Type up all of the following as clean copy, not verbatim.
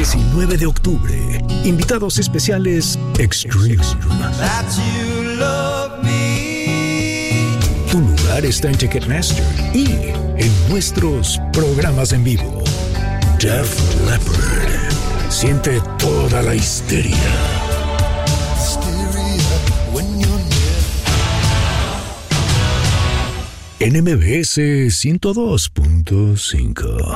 19 de octubre. Invitados especiales Extreme. Tu lugar está en Ticketmaster y en nuestros programas en vivo. Def Leppard. Siente toda la histeria. En MBS 102.5.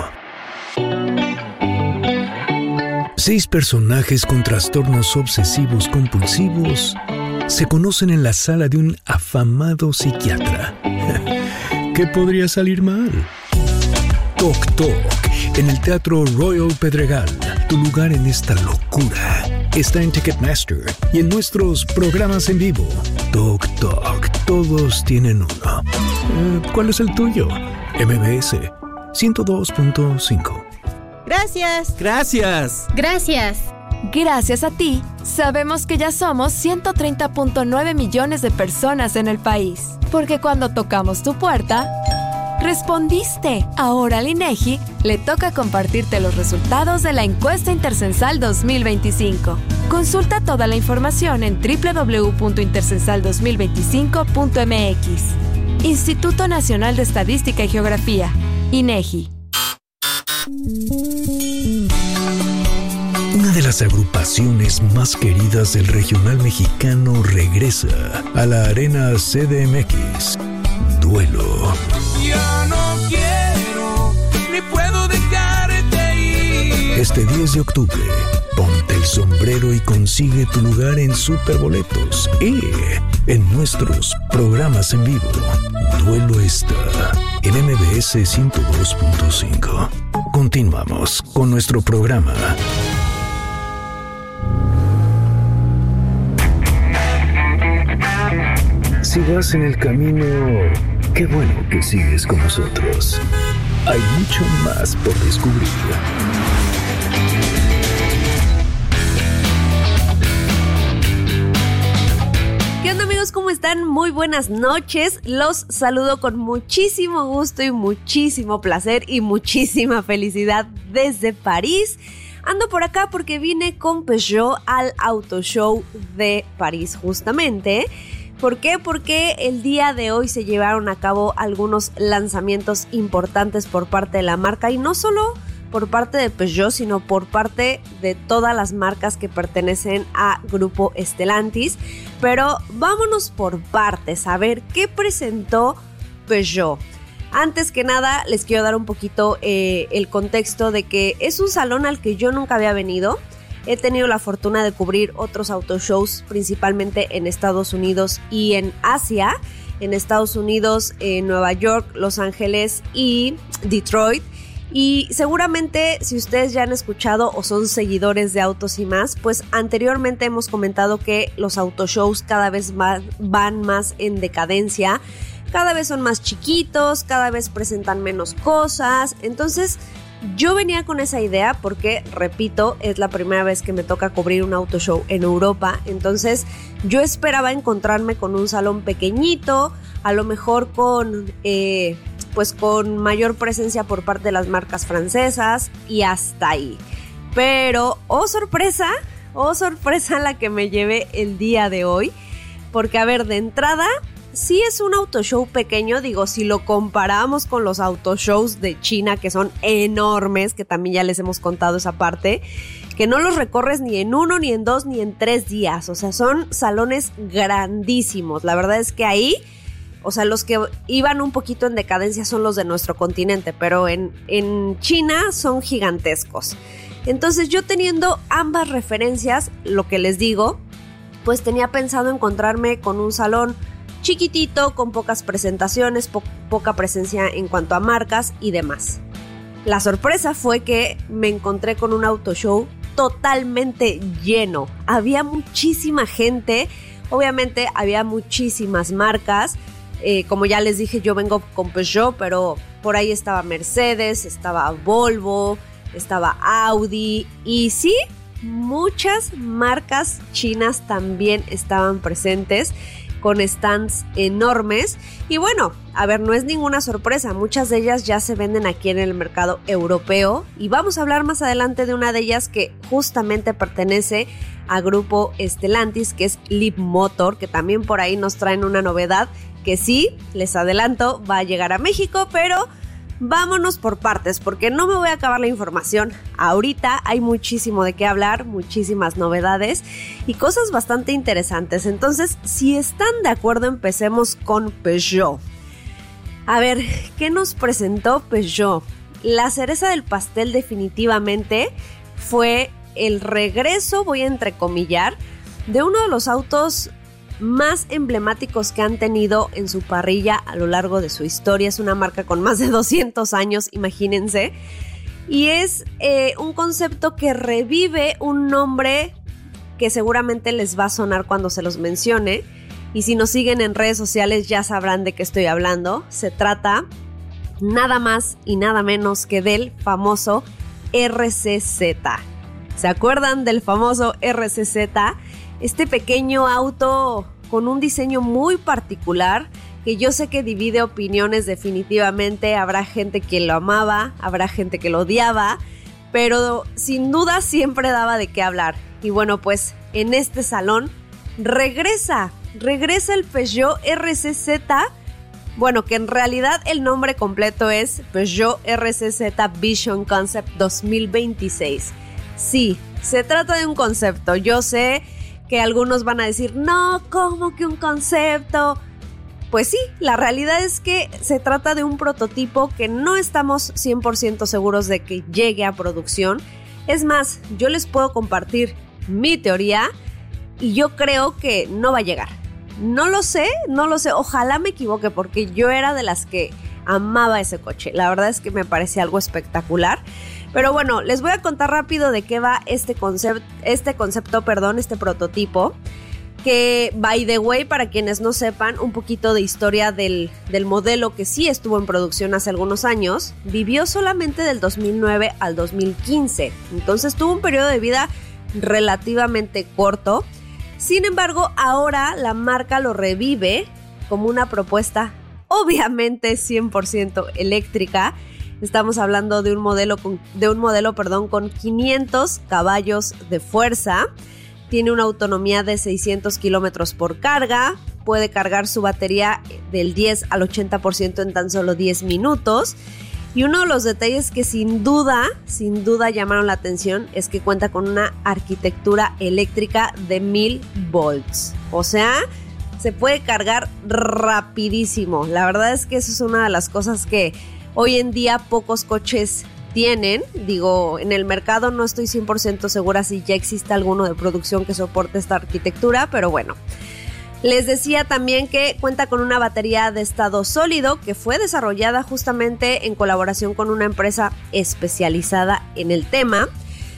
6 personajes con trastornos obsesivos compulsivos se conocen en la sala de un afamado psiquiatra. ¿Qué podría salir mal? Toc Toc, en el Teatro Royal Pedregal. Tu lugar en esta locura está en Ticketmaster y en nuestros programas en vivo. Toc Toc, todos tienen uno. ¿Cuál es el tuyo? MBS 102.5. Gracias. Gracias. Gracias. Gracias a ti, sabemos que ya somos 130.9 millones de personas en el país. Porque cuando tocamos tu puerta, respondiste. Ahora al INEGI le toca compartirte los resultados de la encuesta Intercensal 2025. Consulta toda la información en www.intercensal2025.mx. Instituto Nacional de Estadística y Geografía, INEGI. Una de las agrupaciones más queridas del regional mexicano regresa a la Arena CDMX. Duelo. Ya no quiero, ni puedo dejarte ir. Este 10 de octubre, ponte el sombrero y consigue tu lugar en Superboletos y en nuestros programas en vivo. Duelo está en MBS 102.5. Continuamos con nuestro programa. Si vas en el camino, qué bueno que sigues con nosotros. Hay mucho más por descubrir. ¿Qué onda, amigos? ¿Cómo están? Muy buenas noches. Los saludo con muchísimo gusto y muchísimo placer y muchísima felicidad desde París. Ando por acá porque vine con Peugeot al Auto Show de París justamente. ¿Por qué? Porque el día de hoy se llevaron a cabo algunos lanzamientos importantes por parte de la marca y no solo por parte de Peugeot, sino por parte de todas las marcas que pertenecen a Grupo Stellantis. Pero vámonos por partes a ver qué presentó Peugeot. Antes que nada, les quiero dar un poquito el contexto de que es un salón al que yo nunca había venido. He tenido la fortuna de cubrir otros autoshows, principalmente en Estados Unidos y en Asia. En Estados Unidos, en Nueva York, Los Ángeles y Detroit. Y seguramente si ustedes ya han escuchado o son seguidores de Autos y Más, pues anteriormente hemos comentado que los autoshows cada vez van más en decadencia. Cada vez son más chiquitos, cada vez presentan menos cosas. Entonces yo venía con esa idea porque, repito, es la primera vez que me toca cubrir un auto show en Europa. Entonces yo esperaba encontrarme con un salón pequeñito, a lo mejor con mayor presencia por parte de las marcas francesas y hasta ahí. Pero, oh sorpresa la que me llevé el día de hoy. Porque, a ver, de entrada, sí es un autoshow pequeño, digo, si lo comparamos con los autoshows de China, que son enormes, que también ya les hemos contado esa parte, que no los recorres ni en 1, ni en 2, ni en 3 días, o sea, son salones grandísimos. La verdad es que ahí, o sea, los que iban un poquito en decadencia son los de nuestro continente, pero en China son gigantescos. Entonces yo teniendo ambas referencias, lo que les digo, pues tenía pensado encontrarme con un salón chiquitito, con pocas presentaciones, poca presencia en cuanto a marcas y demás. La sorpresa fue que me encontré con un auto show totalmente lleno. Había muchísima gente, obviamente había muchísimas marcas. Como ya les dije, yo vengo con Peugeot, pero por ahí estaba Mercedes, estaba Volvo, estaba Audi y sí, muchas marcas chinas también estaban presentes, con stands enormes. Y bueno, a ver, no es ninguna sorpresa, muchas de ellas ya se venden aquí en el mercado europeo y vamos a hablar más adelante de una de ellas que justamente pertenece a grupo Stellantis, que es Leapmotor, que también por ahí nos traen una novedad que sí, les adelanto, va a llegar a México, pero vámonos por partes, porque no me voy a acabar la información. Ahorita hay muchísimo de qué hablar, muchísimas novedades y cosas bastante interesantes. Entonces, si están de acuerdo, empecemos con Peugeot. A ver, ¿qué nos presentó Peugeot? La cereza del pastel definitivamente fue el regreso, voy a entrecomillar, de uno de los autos más emblemáticos que han tenido en su parrilla a lo largo de su historia. Es una marca con más de 200 años, imagínense. Y es un concepto que revive un nombre que seguramente les va a sonar cuando se los mencione. Y si nos siguen en redes sociales ya sabrán de qué estoy hablando. Se trata nada más y nada menos que del famoso RCZ. ¿Se acuerdan del famoso RCZ? Este pequeño auto con un diseño muy particular que yo sé que divide opiniones definitivamente. Habrá gente que lo amaba, habrá gente que lo odiaba, pero sin duda siempre daba de qué hablar. Y bueno, pues en este salón regresa el Peugeot RCZ. Bueno, que en realidad el nombre completo es Peugeot RCZ Vision Concept 2026. Sí, se trata de un concepto. Yo sé que algunos van a decir, no, ¿cómo que un concepto? Pues sí, la realidad es que se trata de un prototipo que no estamos 100% seguros de que llegue a producción. Es más, yo les puedo compartir mi teoría y yo creo que no va a llegar. No lo sé, ojalá me equivoque porque yo era de las que amaba ese coche. La verdad es que me parecía algo espectacular. Pero bueno, les voy a contar rápido de qué va este prototipo. Que, by the way, para quienes no sepan, un poquito de historia del modelo que sí estuvo en producción hace algunos años. Vivió solamente del 2009 al 2015. Entonces tuvo un periodo de vida relativamente corto. Sin embargo, ahora la marca lo revive como una propuesta obviamente 100% eléctrica. Estamos hablando de un modelo con 500 caballos de fuerza. Tiene una autonomía de 600 kilómetros por carga. Puede cargar su batería del 10 al 80% en tan solo 10 minutos. Y uno de los detalles que sin duda llamaron la atención es que cuenta con una arquitectura eléctrica de 1000 volts. O sea, se puede cargar rapidísimo. La verdad es que eso es una de las cosas que hoy en día pocos coches tienen. Digo, en el mercado no estoy 100% segura si ya existe alguno de producción que soporte esta arquitectura, pero bueno. Les decía también que cuenta con una batería de estado sólido que fue desarrollada justamente en colaboración con una empresa especializada en el tema.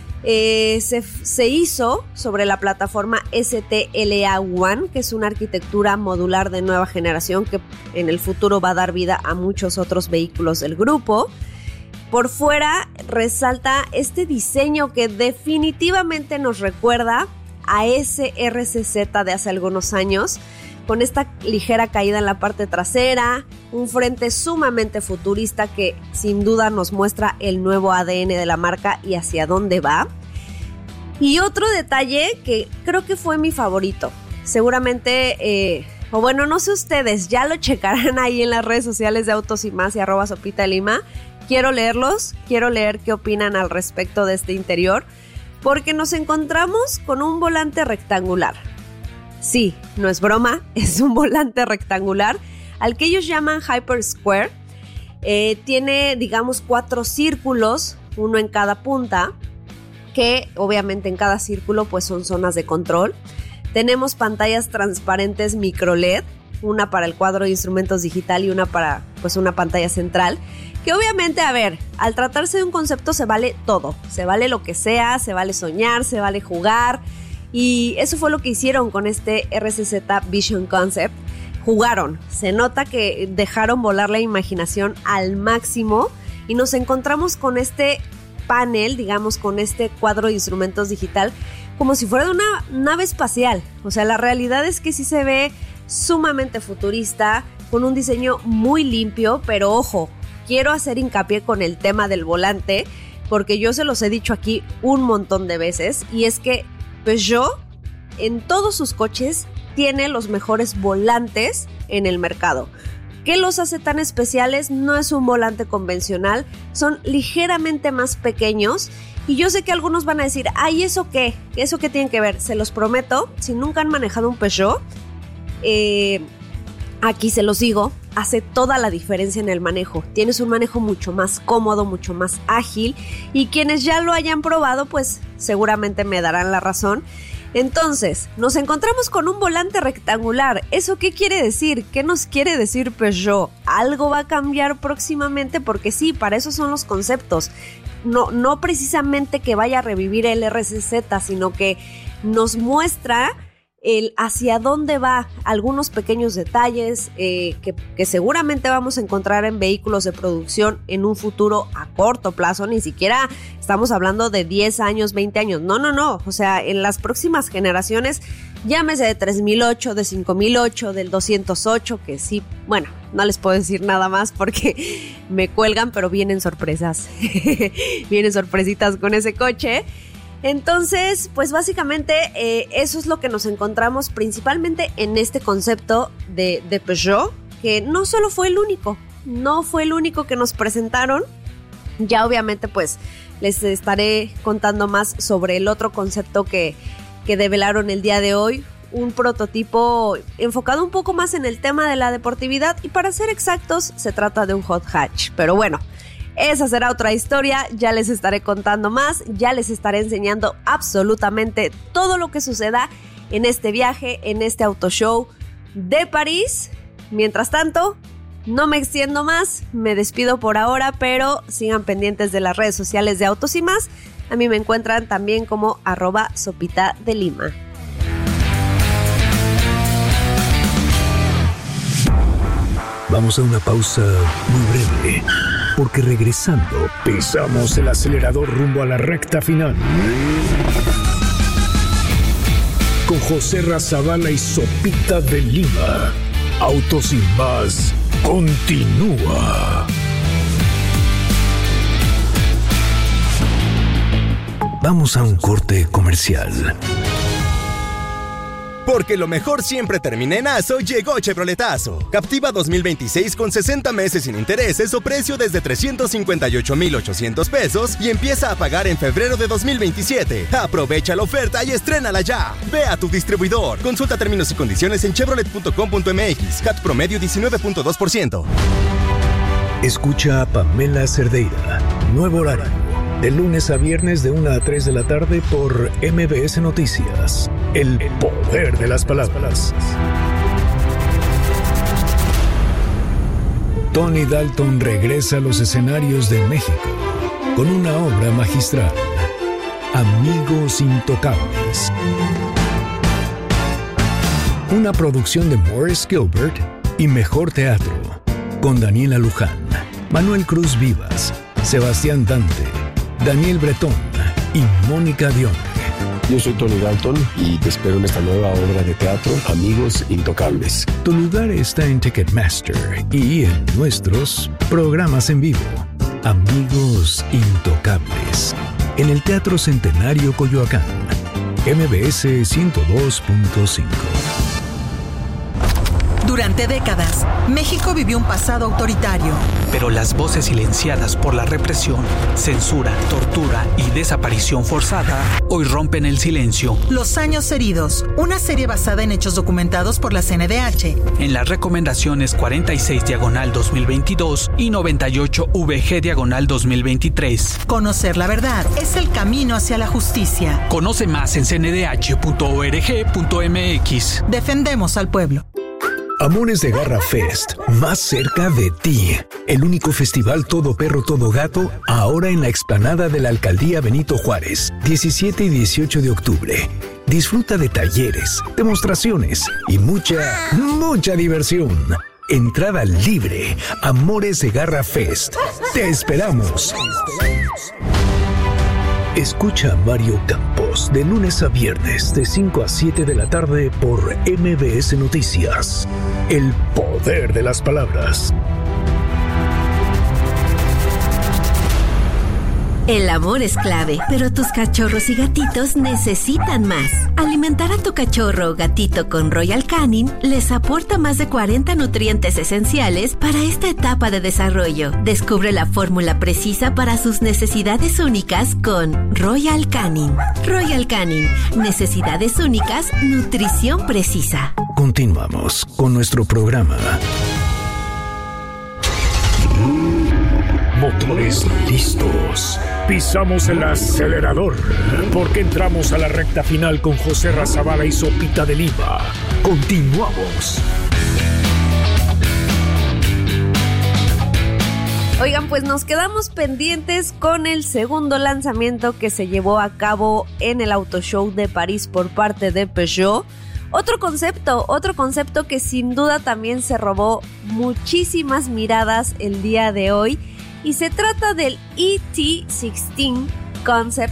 Se hizo sobre la plataforma STLA One, que es una arquitectura modular de nueva generación que en el futuro va a dar vida a muchos otros vehículos del grupo. Por fuera resalta este diseño que definitivamente nos recuerda a ese RCZ de hace algunos años, con esta ligera caída en la parte trasera, un frente sumamente futurista que sin duda nos muestra el nuevo ADN de la marca y hacia dónde va. Y otro detalle que creo que fue mi favorito, seguramente, o bueno, no sé ustedes, ya lo checarán ahí en las redes sociales de Autos y Más y @Sopita_Lima. Quiero leerlos, quiero leer qué opinan al respecto de este interior, porque nos encontramos con un volante rectangular. Sí, no es broma, es un volante rectangular al que ellos llaman Hyper Square. Tiene, digamos, 4 círculos, uno en cada punta, que obviamente en cada círculo pues son zonas de control. Tenemos pantallas transparentes micro LED, una para el cuadro de instrumentos digital y una para pues una pantalla central. Que obviamente, a ver, al tratarse de un concepto se vale todo, se vale lo que sea, se vale soñar, se vale jugar, y eso fue lo que hicieron con este RCZ Vision Concept. Jugaron, se nota que dejaron volar la imaginación al máximo y nos encontramos con este panel, digamos, con este cuadro de instrumentos digital como si fuera de una nave espacial. O sea, la realidad es que sí se ve sumamente futurista, con un diseño muy limpio, pero ojo, quiero hacer hincapié con el tema del volante, porque yo se los he dicho aquí un montón de veces, y es que Peugeot en todos sus coches tiene los mejores volantes en el mercado. ¿Qué los hace tan especiales? No es un volante convencional, son ligeramente más pequeños. Y yo sé que algunos van a decir, ay, ¿eso qué? ¿Eso qué tiene que ver? Se los prometo, si nunca han manejado un Peugeot, aquí se los digo, hace toda la diferencia en el manejo. Tienes un manejo mucho más cómodo, mucho más ágil, y quienes ya lo hayan probado, pues seguramente me darán la razón. Entonces, nos encontramos con un volante rectangular. ¿Eso qué quiere decir? ¿Qué nos quiere decir Peugeot? ¿Algo va a cambiar próximamente? Porque sí, para eso son los conceptos. No precisamente que vaya a revivir el RCZ, sino que nos muestra el hacia dónde va, algunos pequeños detalles que seguramente vamos a encontrar en vehículos de producción en un futuro a corto plazo. Ni siquiera estamos hablando de 10 años, 20 años, no, o sea, en las próximas generaciones, llámese de 3008, de 5008, del 208, que sí, bueno, no les puedo decir nada más porque me cuelgan, pero vienen sorpresas, vienen sorpresitas con ese coche. Entonces, pues básicamente eso es lo que nos encontramos principalmente en este concepto de Peugeot, que no solo fue el único, no fue el único que nos presentaron. Ya obviamente pues les estaré contando más sobre el otro concepto que develaron el día de hoy, un prototipo enfocado un poco más en el tema de la deportividad, y para ser exactos se trata de un hot hatch, pero bueno, esa será otra historia, ya les estaré contando más, ya les estaré enseñando absolutamente todo lo que suceda en este viaje, en este auto show de París. Mientras tanto, no me extiendo más, me despido por ahora, pero sigan pendientes de las redes sociales de Autos y Más. A mí me encuentran también como @sopitadelima. Vamos a una pausa muy breve, porque regresando pisamos el acelerador rumbo a la recta final. Con José Razabala y Sopita de Lima. Autos y Más continúa. Vamos a un corte comercial. Porque lo mejor siempre termina en ASO, llegó Chevroletazo. Captiva 2026 con 60 meses sin intereses o precio desde 358,800 pesos y empieza a pagar en febrero de 2027. Aprovecha la oferta y estrénala ya. Ve a tu distribuidor. Consulta términos y condiciones en chevrolet.com.mx. CAT promedio 19.2%. Escucha a Pamela Cerdeira. Nuevo horario. De lunes a viernes de 1 a 3 de la tarde por MBS Noticias. El poder de las palabras. Tony Dalton regresa a los escenarios de México con una obra magistral. Amigos Intocables. Una producción de Morris Gilbert y Mejor Teatro. Con Daniela Luján, Manuel Cruz Vivas, Sebastián Dante, Daniel Bretón y Mónica Dione. Yo soy Tony Dalton y te espero en esta nueva obra de teatro, Amigos Intocables. Tu lugar está en Ticketmaster y en nuestros programas en vivo. Amigos Intocables. En el Teatro Centenario Coyoacán. MBS 102.5. Durante décadas, México vivió un pasado autoritario. Pero las voces silenciadas por la represión, censura, tortura y desaparición forzada hoy rompen el silencio. Los años heridos, una serie basada en hechos documentados por la CNDH. En las recomendaciones 46/2022 y 98VG/2023. Conocer la verdad es el camino hacia la justicia. Conoce más en cndh.org.mx. Defendemos al pueblo. Amores de Garra Fest, más cerca de ti. El único festival todo perro, todo gato, ahora en la explanada de la Alcaldía Benito Juárez, 17 y 18 de octubre. Disfruta de talleres, demostraciones y mucha diversión. Entrada libre. Amores de Garra Fest. Te esperamos. Escucha a Mario Campos de lunes a viernes de 5 a 7 de la tarde por MBS Noticias. El poder de las palabras. El amor es clave, pero tus cachorros y gatitos necesitan más. Alimentar a tu cachorro o gatito con Royal Canin les aporta más de 40 nutrientes esenciales para esta etapa de desarrollo. Descubre la fórmula precisa para sus necesidades únicas con Royal Canin. Royal Canin, necesidades únicas, nutrición precisa. Continuamos con nuestro programa. Motores listos. Pisamos el acelerador porque entramos a la recta final con José Razabala y Sopita de Lima. Continuamos. Oigan, pues nos quedamos pendientes con el segundo lanzamiento que se llevó a cabo en el Auto Show de París por parte de Peugeot. Otro concepto que sin duda también se robó muchísimas miradas el día de hoy. Y se trata del ET16 Concept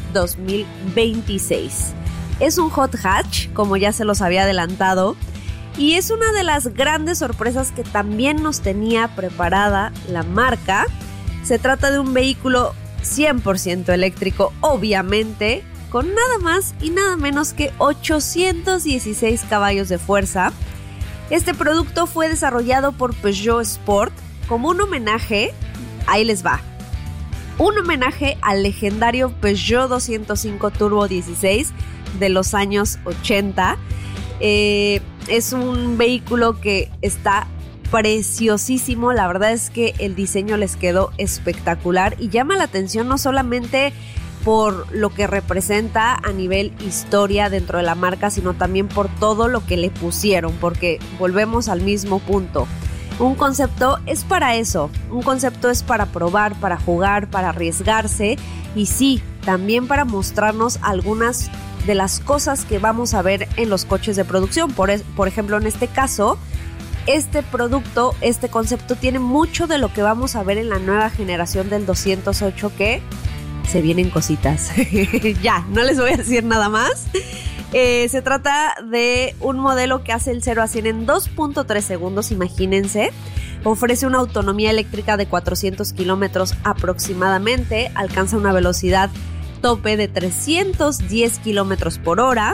2026. Es un hot hatch, como ya se los había adelantado, y es una de las grandes sorpresas que también nos tenía preparada la marca. Se trata de un vehículo 100% eléctrico, obviamente, con nada más y nada menos que 816 caballos de fuerza. Este producto fue desarrollado por Peugeot Sport como un homenaje. Ahí les va. Un homenaje al legendario Peugeot 205 Turbo 16 de los años 80. Es un vehículo que está preciosísimo. La verdad es que el diseño les quedó espectacular y llama la atención no solamente por lo que representa a nivel historia dentro de la marca, sino también por todo lo que le pusieron, porque volvemos al mismo punto. Un concepto es para eso, un concepto es para probar, para jugar, para arriesgarse y sí, también para mostrarnos algunas de las cosas que vamos a ver en los coches de producción. Por ejemplo, en este caso, este producto, este concepto tiene mucho de lo que vamos a ver en la nueva generación del 208 que se vienen cositas. Ya, no les voy a decir nada más. Se trata de un modelo que hace el 0 a 100 en 2.3 segundos, imagínense. Ofrece una autonomía eléctrica de 400 kilómetros aproximadamente. Alcanza una velocidad tope de 310 kilómetros por hora.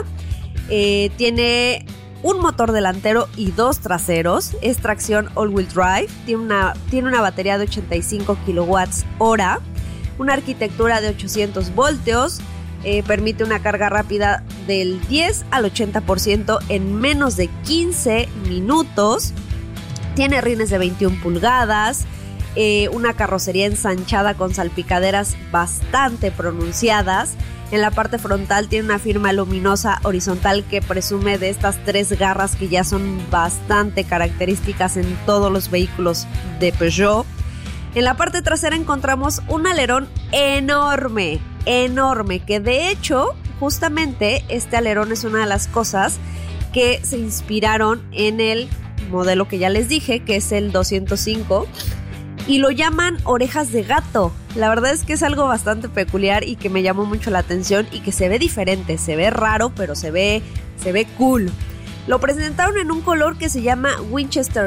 Tiene un motor delantero y 2 traseros. Es tracción all-wheel drive. Tiene una batería de 85 kilowatts hora. Una arquitectura de 800 voltios. Permite una carga rápida del 10 al 80% en menos de 15 minutos. Tiene rines de 21 pulgadas, una carrocería ensanchada con salpicaderas bastante pronunciadas. En la parte frontal tiene una firma luminosa horizontal que presume de estas 3 garras que ya son bastante características en todos los vehículos de Peugeot. En la parte trasera encontramos un alerón enorme, que de hecho, justamente este alerón es una de las cosas que se inspiraron en el modelo que ya les dije, que es el 205, y lo llaman orejas de gato. La verdad es que es algo bastante peculiar y que me llamó mucho la atención y que se ve diferente, se ve raro, pero se ve cool. Lo presentaron en un color que se llama Winchester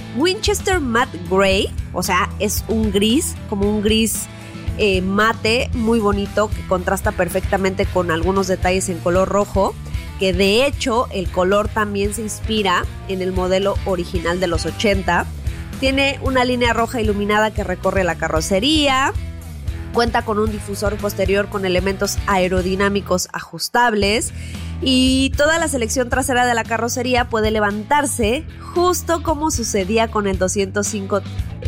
Matte Gray, o sea, es un gris, como un gris mate, muy bonito, que contrasta perfectamente con algunos detalles en color rojo, que de hecho el color también se inspira en el modelo original de los 80. Tiene una línea roja iluminada que recorre la carrocería. Cuenta con un difusor posterior con elementos aerodinámicos ajustables. Y toda la selección trasera de la carrocería puede levantarse, justo como sucedía con el 205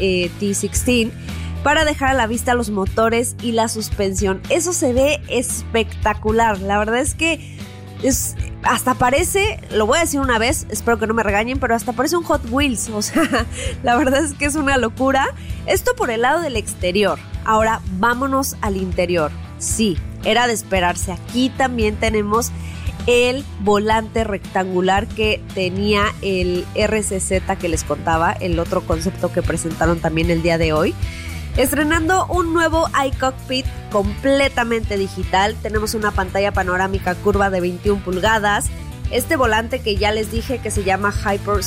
T16, para dejar a la vista los motores y la suspensión. Eso se ve espectacular. La verdad es que hasta parece, lo voy a decir una vez, espero que no me regañen, pero hasta parece un Hot Wheels. O sea, la verdad es que es una locura. Esto por el lado del exterior. Ahora vámonos al interior. Sí, era de esperarse. Aquí también tenemos el volante rectangular que tenía el RCZ que les contaba, el otro concepto que presentaron también el día de hoy. Estrenando un nuevo iCockpit completamente digital. Tenemos una pantalla panorámica curva de 21 pulgadas. Este volante que ya les dije que se llama Hyper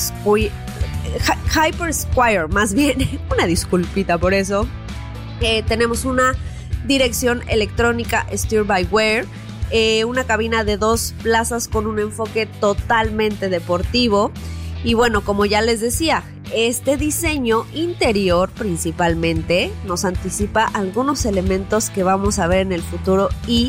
Squire, más bien. Una disculpita por eso. Tenemos una dirección electrónica steer-by-wire. Una cabina de 2 plazas con un enfoque totalmente deportivo. Y bueno, como ya les decía, este diseño interior principalmente nos anticipa algunos elementos que vamos a ver en el futuro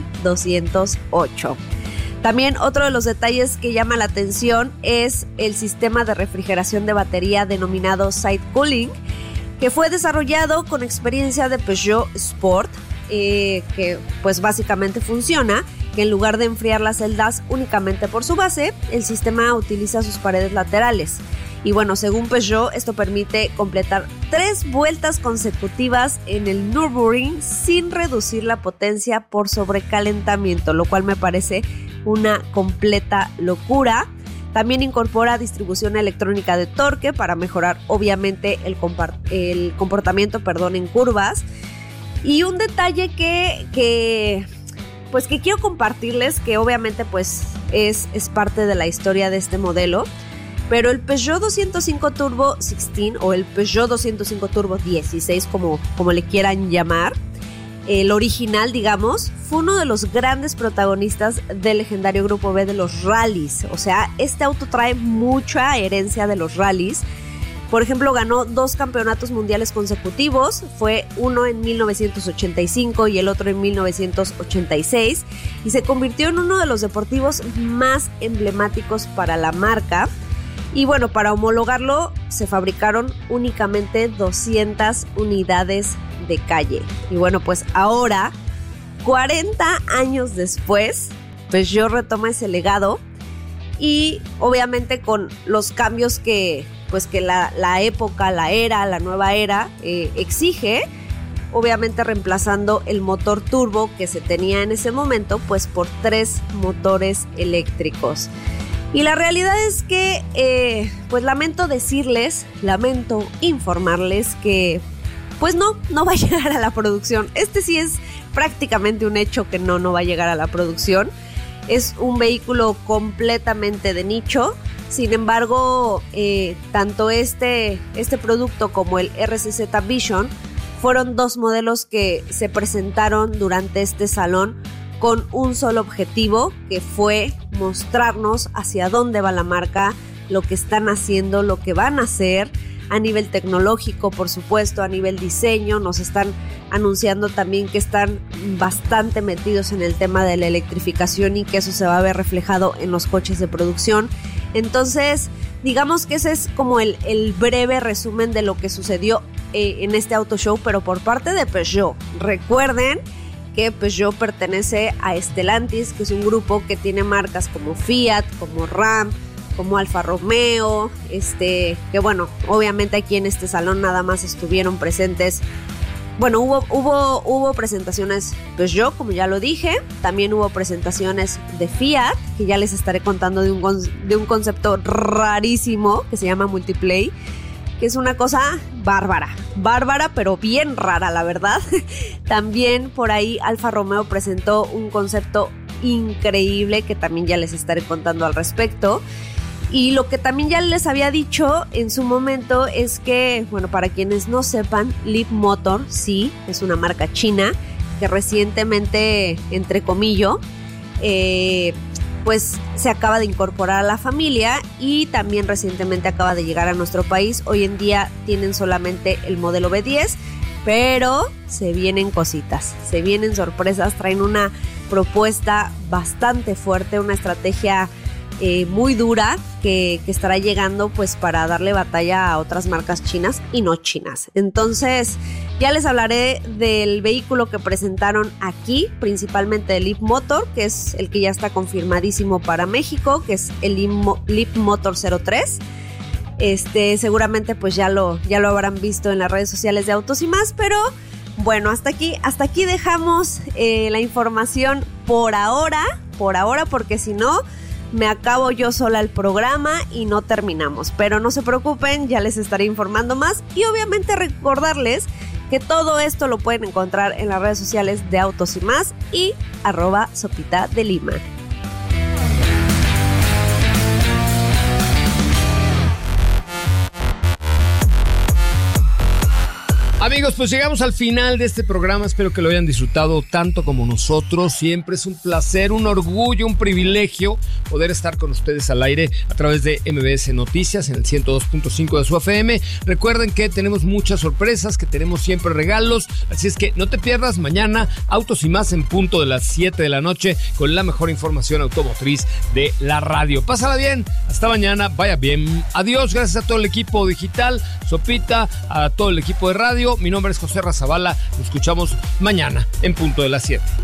i208. También otro de los detalles que llama la atención es el sistema de refrigeración de batería denominado Side Cooling, que fue desarrollado con experiencia de Peugeot Sport, que pues básicamente funciona que en lugar de enfriar las celdas únicamente por su base, el sistema utiliza sus paredes laterales. Y bueno, según Peugeot, esto permite completar 3 vueltas consecutivas en el Nürburgring sin reducir la potencia por sobrecalentamiento, lo cual me parece una completa locura. También incorpora distribución electrónica de torque para mejorar obviamente el comportamiento en curvas. Y un detalle que quiero compartirles, que obviamente pues es parte de la historia de este modelo, pero el Peugeot 205 Turbo 16 o el Peugeot 205 Turbo 16, como le quieran llamar, el original, digamos, fue uno de los grandes protagonistas del legendario Grupo B de los rallies. O sea, este auto trae mucha herencia de los rallies. Por ejemplo, ganó 2 campeonatos mundiales consecutivos, fue uno en 1985 y el otro en 1986, y se convirtió en uno de los deportivos más emblemáticos para la marca. Y bueno, para homologarlo se fabricaron únicamente 200 unidades de calle. Y bueno, pues ahora, 40 años después, pues yo retomo ese legado y obviamente con los cambios que la época, la nueva era exige, obviamente reemplazando el motor turbo que se tenía en ese momento, pues por 3 motores eléctricos. Y la realidad es que, pues lamento informarles que pues no va a llegar a la producción. Este sí es prácticamente un hecho que no va a llegar a la producción. Es un vehículo completamente de nicho. Sin embargo, tanto este producto como el RCZ Vision fueron 2 modelos que se presentaron durante este salón con un solo objetivo, que fue mostrarnos hacia dónde va la marca, lo que están haciendo, lo que van a hacer a nivel tecnológico, por supuesto, a nivel diseño. Nos están anunciando también que están bastante metidos en el tema de la electrificación y que eso se va a ver reflejado en los coches de producción. Entonces, digamos que ese es como el breve resumen de lo que sucedió en este auto show, pero por parte de Peugeot. Recuerden que Peugeot pertenece a Stellantis, que es un grupo que tiene marcas como Fiat, como Ram, como Alfa Romeo, que bueno, obviamente aquí en este salón nada más estuvieron presentes. Bueno, hubo presentaciones Peugeot, como ya lo dije. También hubo presentaciones de Fiat, que ya les estaré contando de un concepto rarísimo que se llama Multiplay, que es una cosa bárbara, pero bien rara, la verdad. También por ahí Alfa Romeo presentó un concepto increíble que también ya les estaré contando al respecto. Y lo que también ya les había dicho en su momento es que, bueno, para quienes no sepan, Leapmotor, sí, es una marca china que recientemente, entre comillas, pues se acaba de incorporar a la familia y también recientemente acaba de llegar a nuestro país. Hoy en día tienen solamente el modelo B10, pero se vienen cositas, se vienen sorpresas, traen una propuesta bastante fuerte, una estrategia muy dura que estará llegando pues para darle batalla a otras marcas chinas y no chinas. Entonces ya les hablaré del vehículo que presentaron aquí, principalmente el Leapmotor, que es el que ya está confirmadísimo para México, que es el Leapmotor 03. Seguramente pues ya lo habrán visto en las redes sociales de Autos y Más, pero bueno, hasta aquí dejamos la información por ahora, porque si no me acabo yo sola el programa y no terminamos. Pero no se preocupen, ya les estaré informando más y obviamente recordarles que todo esto lo pueden encontrar en las redes sociales de Autos y Más y @Sopita de Lima. Amigos, pues llegamos al final de este programa. Espero que lo hayan disfrutado tanto como nosotros. Siempre es un placer, un orgullo, un privilegio poder estar con ustedes al aire a través de MBS Noticias en el 102.5 de su FM. Recuerden que tenemos muchas sorpresas, que tenemos siempre regalos. Así es que no te pierdas mañana Autos y Más en punto de las 7 de la noche con la mejor información automotriz de la radio. Pásala bien. Hasta mañana. Vaya bien. Adiós. Gracias a todo el equipo digital, Sopita, a todo el equipo de radio. Mi nombre es José Razabala. Nos escuchamos mañana en punto de las 7.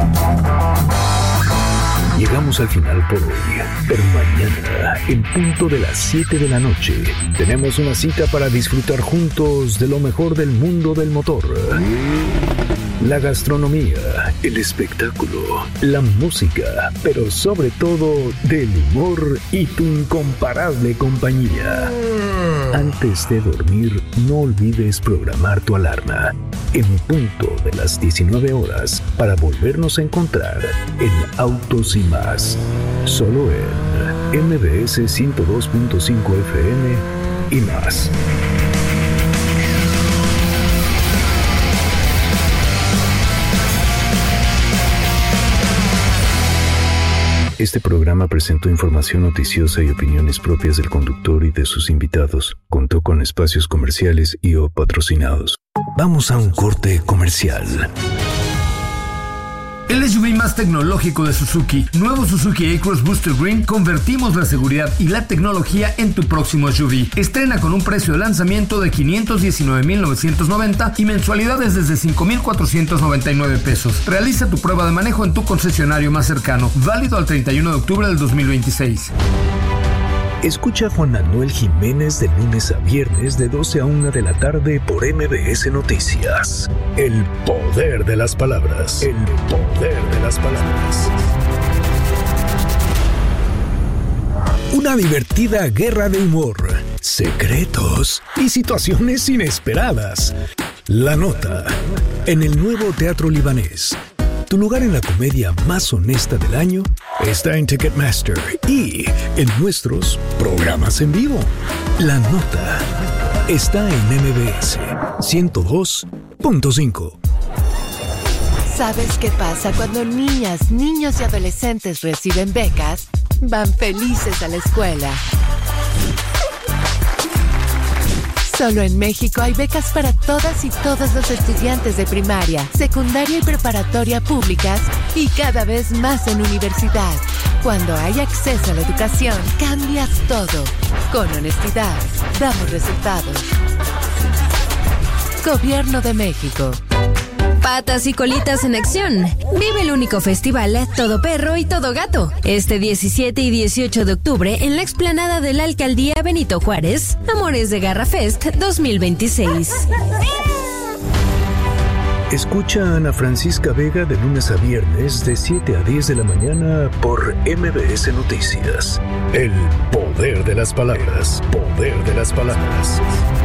Llegamos al final por hoy, pero mañana, en punto de las 7 de la noche, tenemos una cita para disfrutar juntos de lo mejor del mundo del motor. La gastronomía, el espectáculo, la música, pero sobre todo del humor y tu incomparable compañía. Antes de dormir, no olvides programar tu alarma en punto de las 19 horas para volvernos a encontrar en Autos y Más, solo en MBS 102.5 FM y más. Este programa presentó información noticiosa y opiniones propias del conductor y de sus invitados. Contó con espacios comerciales y o patrocinados. Vamos a un corte comercial. El SUV más tecnológico de Suzuki, nuevo Suzuki A-Cross Booster Green, convertimos la seguridad y la tecnología en tu próximo SUV. Estrena con un precio de lanzamiento de $519,990 y mensualidades desde $5,499 pesos. Realiza tu prueba de manejo en tu concesionario más cercano, válido al 31 de octubre del 2026. Escucha a Juan Manuel Jiménez de lunes a viernes de 12 a 1 de la tarde por MBS Noticias. El poder de las palabras. El poder de las palabras. Una divertida guerra de humor, secretos y situaciones inesperadas. La Nota, en el nuevo Teatro Libanés. Tu lugar en la comedia más honesta del año está en Ticketmaster y en nuestros programas en vivo. La Nota está en MBS 102.5. ¿Sabes qué pasa cuando niñas, niños y adolescentes reciben becas? Van felices a la escuela. Solo en México hay becas para todas y todos los estudiantes de primaria, secundaria y preparatoria públicas y cada vez más en universidad. Cuando hay acceso a la educación, cambias todo. Con honestidad, damos resultados. Gobierno de México. Patas y colitas en acción. Vive el único festival Todo Perro y Todo Gato. Este 17 y 18 de octubre en la explanada de la Alcaldía Benito Juárez. Amores de Garra Fest 2026. Escucha a Ana Francisca Vega de lunes a viernes de 7 a 10 de la mañana por MBS Noticias. El poder de las palabras. Poder de las palabras.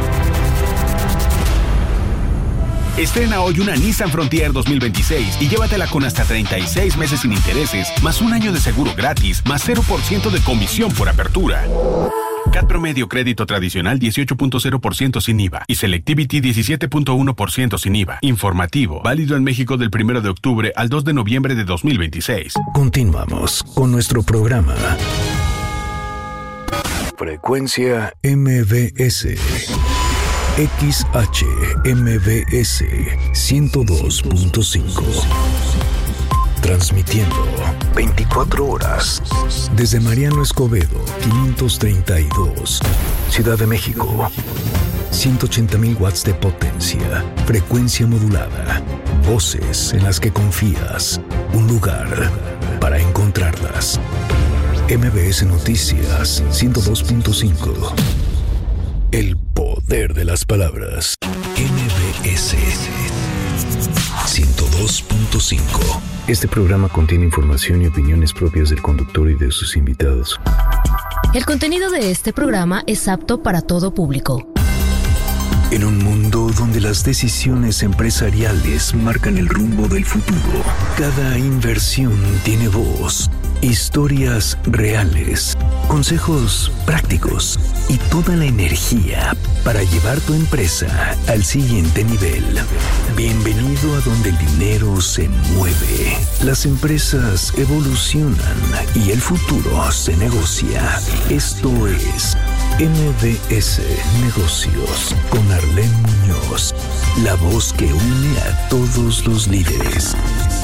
Estrena hoy una Nissan Frontier 2026 y llévatela con hasta 36 meses sin intereses, más un año de seguro gratis, más 0% de comisión por apertura. CAT promedio crédito tradicional 18.0% sin IVA y Selectivity 17.1% sin IVA. Informativo, válido en México del 1 de octubre al 2 de noviembre de 2026. Continuamos con nuestro programa. Frecuencia MBS. XHMBS 102.5. Transmitiendo 24 horas desde Mariano Escobedo 532, Ciudad de México. 180,000 watts de potencia, frecuencia modulada, voces en las que confías, un lugar para encontrarlas. MBS Noticias 102.5. El poder de las palabras. MBS 102.5. Este programa contiene información y opiniones propias del conductor y de sus invitados. El contenido de este programa es apto para todo público. En un mundo donde las decisiones empresariales marcan el rumbo del futuro, cada inversión tiene voz, historias reales, consejos prácticos y toda la energía para llevar tu empresa al siguiente nivel. Bienvenido a donde el dinero se mueve, las empresas evolucionan y el futuro se negocia. Esto es MBS Negocios con Arlene Muñoz, la voz que une a todos los líderes.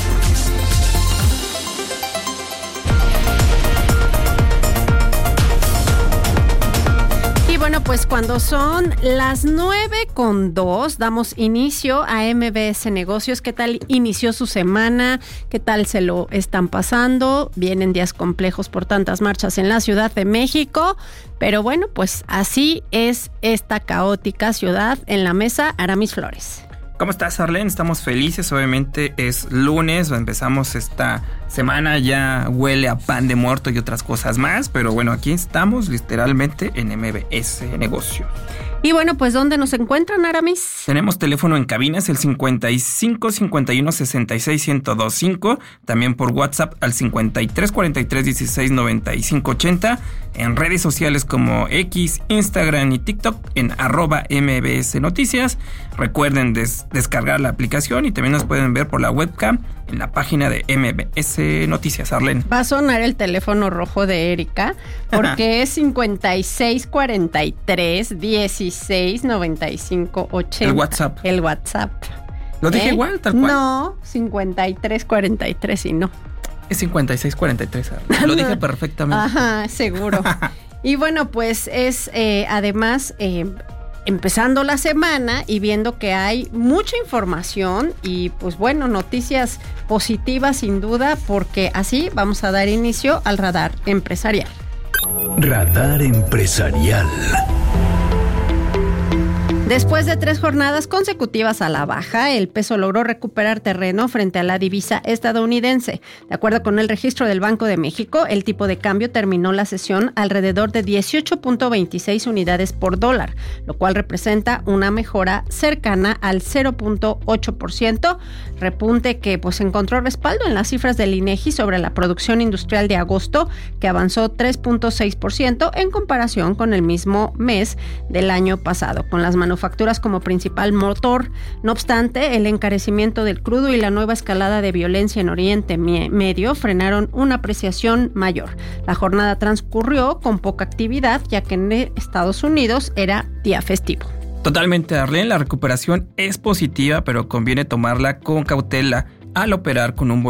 Y bueno, pues cuando son las 9:02, damos inicio a MBS Negocios. ¿Qué tal inició su semana? ¿Qué tal se lo están pasando? Vienen días complejos por tantas marchas en la Ciudad de México. Pero bueno, pues así es esta caótica ciudad. En la mesa, Aramis Flores. ¿Cómo estás, Arlene? Estamos felices, obviamente es lunes, empezamos esta semana, ya huele a pan de muerto y otras cosas más, pero bueno, aquí estamos literalmente en MBS Negocios. Y bueno, pues ¿dónde nos encuentran, Aramis? Tenemos teléfono en cabinas, el 55 51 66 1025, también por WhatsApp al 53 43 16 95 80, en redes sociales como X, Instagram y TikTok en @MBS Noticias. Recuerden descargar la aplicación y también nos pueden ver por la webcam en la página de MBS Noticias. Arlene. Va a sonar el teléfono rojo de Erika porque es 56 43 16 95 80. El WhatsApp. El WhatsApp. ¿Lo dije igual, tal cual? No, 53 43 y no. Es 56 43. Lo dije perfectamente. Ajá, seguro. Y bueno, pues es además empezando la semana y viendo que hay mucha información y pues bueno, noticias positivas sin duda, porque así vamos a dar inicio al Radar Empresarial. Radar Empresarial. Después de 3 jornadas consecutivas a la baja, el peso logró recuperar terreno frente a la divisa estadounidense. De acuerdo con el registro del Banco de México, el tipo de cambio terminó la sesión alrededor de 18.26 unidades por dólar, lo cual representa una mejora cercana al 0.8%, repunte que pues encontró respaldo en las cifras del INEGI sobre la producción industrial de agosto, que avanzó 3.6% en comparación con el mismo mes del año pasado, con las manufacturas como principal motor. No obstante, el encarecimiento del crudo y la nueva escalada de violencia en Oriente Medio frenaron una apreciación mayor. La jornada transcurrió con poca actividad, ya que en Estados Unidos era día festivo. Totalmente, Arlene, la recuperación es positiva, pero conviene tomarla con cautela al operar con un